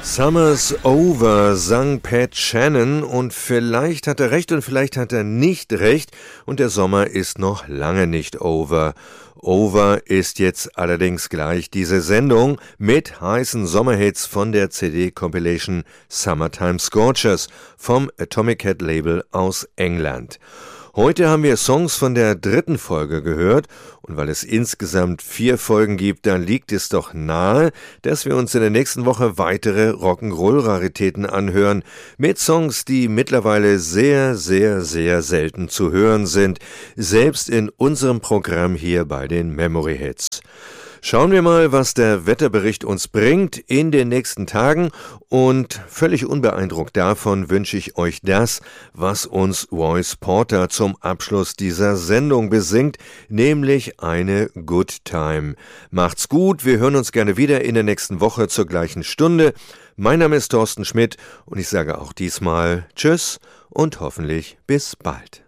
Summer's Over sang Pat Shannon und vielleicht hat er recht und vielleicht hat er nicht recht und der Sommer ist noch lange nicht over. Over ist jetzt allerdings gleich diese Sendung mit heißen Sommerhits von der CD-Compilation Summertime Scorchers vom Atomic Cat Label aus England. Heute haben wir Songs von der 3. Folge gehört und weil es insgesamt 4 Folgen gibt, dann liegt es doch nahe, dass wir uns in der nächsten Woche weitere Rock'n'Roll-Raritäten anhören mit Songs, die mittlerweile sehr, sehr, sehr selten zu hören sind, selbst in unserem Programm hier bei den Memory Hits. Schauen wir mal, was der Wetterbericht uns bringt in den nächsten Tagen und völlig unbeeindruckt davon wünsche ich euch das, was uns Royce Porter zum Abschluss dieser Sendung besingt, nämlich eine Good Time. Macht's gut, wir hören uns gerne wieder in der nächsten Woche zur gleichen Stunde. Mein Name ist Thorsten Schmidt und ich sage auch diesmal Tschüss und hoffentlich bis bald.